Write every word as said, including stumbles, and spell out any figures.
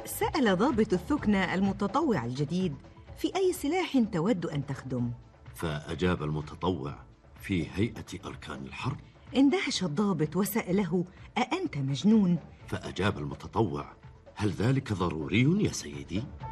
سأل ضابط الثكنة المتطوع الجديد: في أي سلاح تود أن تخدم؟ فأجاب المتطوع: في هيئة أركان الحرب. اندهش الضابط وسأله: أأنت مجنون؟ فأجاب المتطوع: هل ذلك ضروري يا سيدي؟